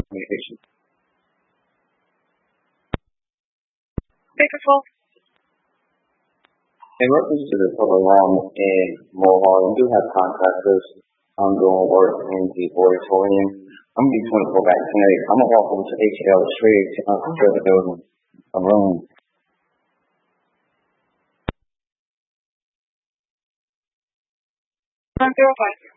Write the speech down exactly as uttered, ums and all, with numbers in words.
communication. Speakerphone. In reference to the total loan in Mohawk, we do have contractors ongoing work in the auditorium. I'm going to be twenty-four back tonight. I'm going to walk over to H L Triggs to secure the building alone. One zero five.